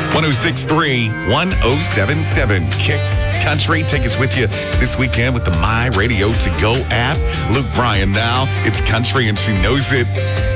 1063, 1077 Kicks Country. Take us with you this weekend with the My Radio To Go app. Luke Bryan now. It's country and she knows it.